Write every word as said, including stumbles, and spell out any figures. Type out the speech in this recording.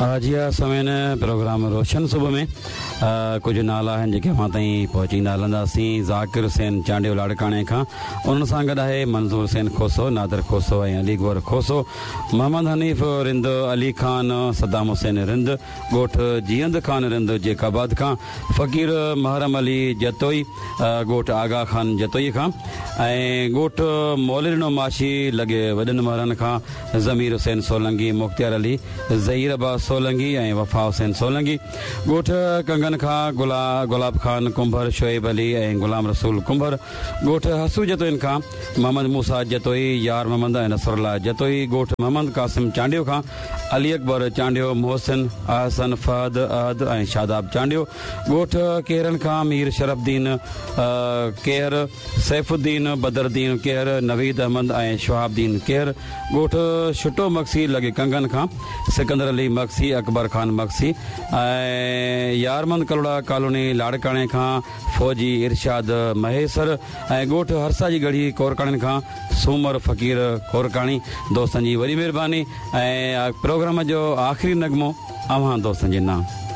जी हाँ seven programme रोशन सुबह में कुछ नाला आहिनि जेके अवां ताईं पहुचींदा हलंदासीं। ज़ाकिर हुसैन चांडियो लाड़काणे खां, उन्हनि सां गॾु आहे मंज़ूर हुसैन खोसो, नादर खोसो ऐं अली गौर खोसो, मोहम्मद हनीफ़ रिंद, अली खान, सद्दाम हुसैन रिंद, ॻोठ जीअंद खान रिंद जेकाबाद खां, फ़कीर महरम अली जतोई, ॻोठ आगा खान जतोई खां, ऐं ॻोठ मौलिद माशी लॻे वॾनि महरनि खां ज़मीर हुसैन सोलंगी, मुख़्तियार अली ज़हीर अब्बास सोलंगी ऐं वफ़ा हुसैन सोलंगी। ॻोठ कंगन खां गुला गुलाब खान कुंभर, शोएब अली ऐं गुलाम रसूल कुंभर। ॻोठ हसू जतोइन खां मोहम्मद मूसा जतोई, यार मोहम्मद ऐं नसरुल्ला जतोई। ॻोठ मोहम्मद कासिम चांडियो खां अली अकबर चांडियो, मोहसिन, अहसन, फहद, अहद ऐं शादाब चांडियो। ॻोठ केरन खां मीर शरफुद्दीन केहर, सैफुद्दीन बदरुद्दीन केहर, नवीद अहमद ऐं शहाबुद्दीन केहर। ॻोठ शुटो मक्सी लॻे कंगन खां सिकंदर अली मक्सी, अकबर खान मक्सी ऐं यारमंद कलोड़ा कॉलोनी लाड़काणे खां फौजी इरशाद महेसर ऐं ॻोठ हरसा जी गढ़ी कोरकाणनि खां सूमर फ़कीर कोरकाणी। दोस्तनि जी वॾी महिरबानी। ऐं प्रोग्राम जो आख़िरी नगमो अव्हां दोस्तनि जे नाम।